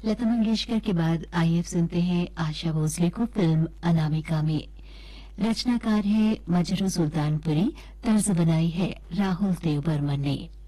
लता मंगेशकर के बाद आइए अब सुनते हैं आशा भोसले को फिल्म अनामिका में। रचनाकार है मजरू सुल्तानपुरी, तर्ज बनाई है राहुल देव बर्मन ने।